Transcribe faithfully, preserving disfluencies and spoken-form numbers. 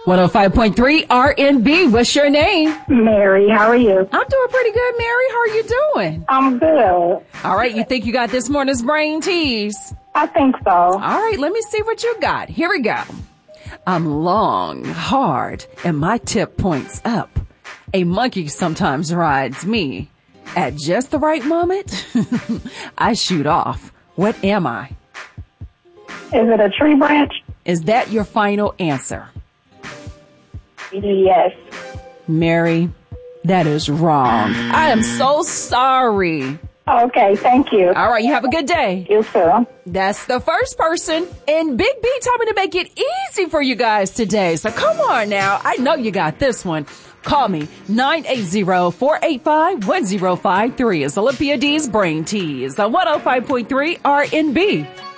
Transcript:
one oh five point three R and B. What's your name? Mary, how are you? I'm doing pretty good, Mary. How are you doing? I'm good. All right, you think you got this morning's brain tease? I think so. All right, let me see what you got. Here we go. I'm long, hard, and my tip points up. A monkey sometimes rides me. At just the right moment, I shoot off. What am I? Is it a tree branch? Is that your final answer? Yes. Mary, that is wrong. I am so sorry. Okay, thank you. All right, you have a good day. You too. That's the first person. And Big B told me to make it easy for you guys today. So come on now. I know you got this one. Call me nine eight zero, four eight five, one zero five three. It's Olympia D's Brain Tease on one oh five point three R and B.